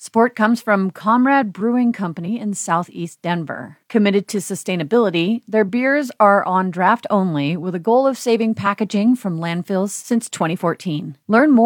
Support comes from Comrade Brewing Company in Southeast Denver. Committed to sustainability, their beers are on draft only with a goal of saving packaging from landfills since 2014. Learn more